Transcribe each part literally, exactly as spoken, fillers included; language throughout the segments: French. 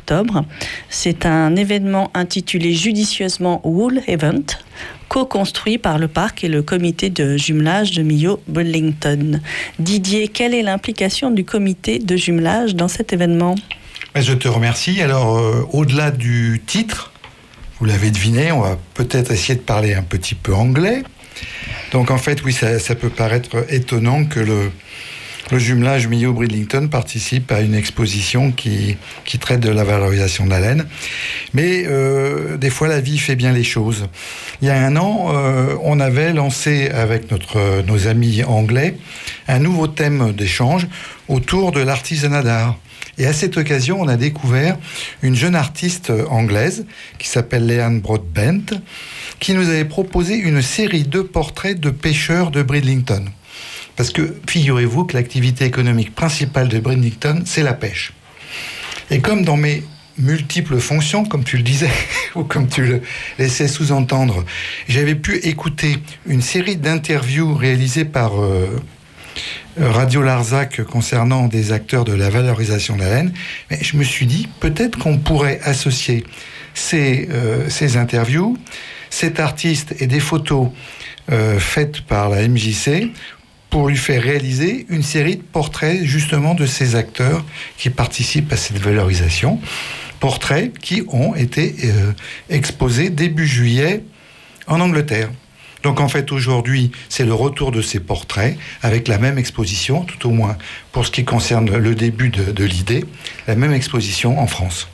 octobre. C'est un événement intitulé judicieusement Wool Event, co-construit par le parc et le comité de jumelage de Millau-Bridlington. Didier, quelle est l'implication du comité de jumelage dans cet événement ? Je te remercie. Alors, euh, au-delà du titre, vous l'avez deviné, on va peut-être essayer de parler un petit peu anglais. Donc, en fait, oui, ça, ça peut paraître étonnant que le, le jumelage Millau-Bridlington participe à une exposition qui, qui traite de la valorisation de la laine. Mais euh, des fois, la vie fait bien les choses. Il y a un an, euh, on avait lancé avec notre, nos amis anglais un nouveau thème d'échange autour de l'artisanat d'art. Et à cette occasion, on a découvert une jeune artiste anglaise qui s'appelle Leanne Broadbent, qui nous avait proposé une série de portraits de pêcheurs de Bridlington. Parce que figurez-vous que l'activité économique principale de Bridlington, c'est la pêche. Et comme dans mes multiples fonctions, comme tu le disais, ou comme tu le laissais sous-entendre, j'avais pu écouter une série d'interviews réalisées par euh, Radio Larzac concernant des acteurs de la valorisation de la laine, mais je me suis dit, peut-être qu'on pourrait associer ces, euh, ces interviews, cet artiste et des photos euh, faites par la M J C pour lui faire réaliser une série de portraits justement de ces acteurs qui participent à cette valorisation. Portraits qui ont été euh, exposés début juillet en Angleterre. Donc en fait aujourd'hui c'est le retour de ces portraits avec la même exposition, tout au moins pour ce qui concerne le début de, de l'idée, la même exposition en France.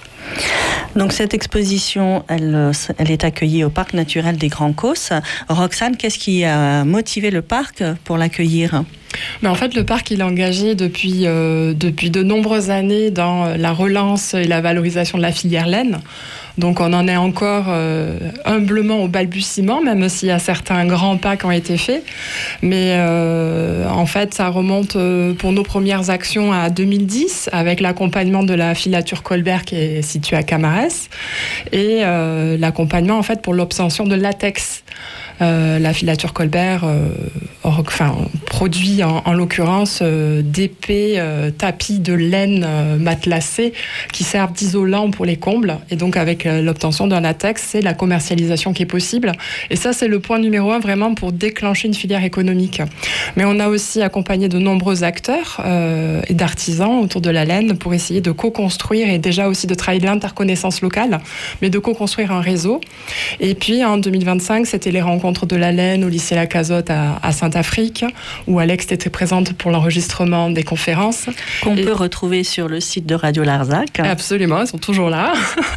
Donc cette exposition, elle, elle est accueillie au Parc naturel des Grands Causses. Roxane, qu'est-ce qui a motivé le parc pour l'accueillir ? Mais en fait, le parc il est engagé depuis, euh, depuis de nombreuses années dans la relance et la valorisation de la filière laine. Donc on en est encore euh, humblement au balbutiement, même s'il y a certains grands pas qui ont été faits. Mais euh, en fait, ça remonte euh, pour nos premières actions à deux mille dix, avec l'accompagnement de la filature Colbert qui est située à Camarès, et euh, l'accompagnement en fait pour l'obtention de latex. Euh, la filature Colbert euh, or, enfin, produit en, en l'occurrence euh, d'épais euh, tapis de laine euh, matelassés qui servent d'isolant pour les combles, et donc avec euh, l'obtention d'un latex, c'est la commercialisation qui est possible, et ça c'est le point numéro un vraiment pour déclencher une filière économique. Mais on a aussi accompagné de nombreux acteurs euh, et d'artisans autour de la laine pour essayer de co-construire et déjà aussi de travailler l'interconnaissance locale, mais de co-construire un réseau. Et puis en deux mille vingt-cinq, c'était les rencontres de la laine au lycée La Cazotte à, à Saint-Afrique, où Alex était présente pour l'enregistrement des conférences. Qu'on et... peut retrouver sur le site de Radio Larzac. Absolument, ils sont toujours là.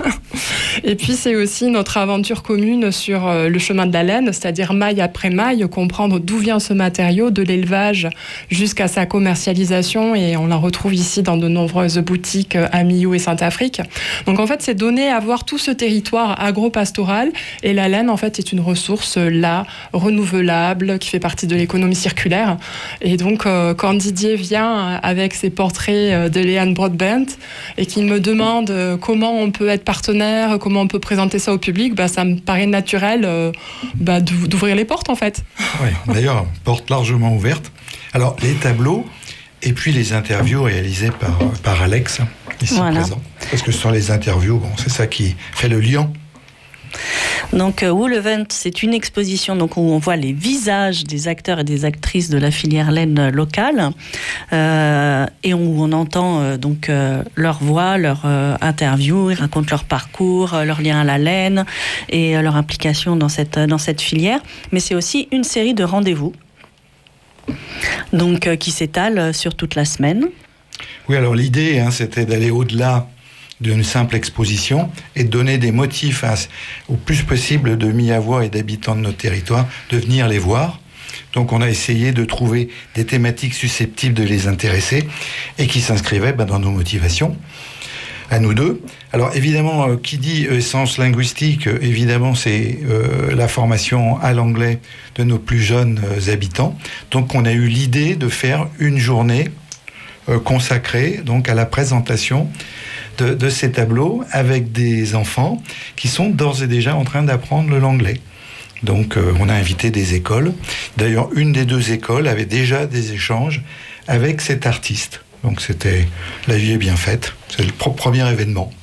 Et puis c'est aussi notre aventure commune sur le chemin de la laine, c'est-à-dire maille après maille, comprendre d'où vient ce matériau, de l'élevage jusqu'à sa commercialisation, et on la retrouve ici dans de nombreuses boutiques à Millau et Saint-Afrique. Donc en fait, c'est donner à voir tout ce territoire agro-pastoral, et la laine en fait est une ressource là, renouvelable, qui fait partie de l'économie circulaire. Et donc, euh, quand Didier vient avec ses portraits de Leanne Broadbent et qu'il me demande euh, comment on peut être partenaire, comment on peut présenter ça au public, bah, ça me paraît naturel euh, bah, d'ouvrir les portes, en fait. Oui, d'ailleurs, porte largement ouverte. Alors, les tableaux et puis les interviews réalisées par, par Alex, ici voilà. présent. Parce que ce sont les interviews, bon, c'est ça qui fait le lien. Donc Wool Event, c'est une exposition donc, où on voit les visages des acteurs et des actrices de la filière laine locale euh, et où on entend euh, donc, euh, leur voix, leur euh, interview, ils racontent leur parcours, euh, leur lien à la laine et euh, leur implication dans cette, dans cette filière. Mais c'est aussi une série de rendez-vous donc, euh, qui s'étale sur toute la semaine. Oui, alors l'idée, hein, c'était d'aller au-delà d'une simple exposition et de donner des motifs à, au plus possible de mi-avois et d'habitants de notre territoire de venir les voir. Donc on a essayé de trouver des thématiques susceptibles de les intéresser et qui s'inscrivaient ben, dans nos motivations, à nous deux. Alors évidemment, euh, qui dit essence linguistique, euh, évidemment c'est euh, la formation à l'anglais de nos plus jeunes euh, habitants. Donc on a eu l'idée de faire une journée euh, consacrée donc, à la présentation De, de ces tableaux avec des enfants qui sont d'ores et déjà en train d'apprendre l'anglais. Donc euh, on a invité des écoles. D'ailleurs, une des deux écoles avait déjà des échanges avec cet artiste. Donc c'était, la vie est bien faite. C'est le pro- premier événement.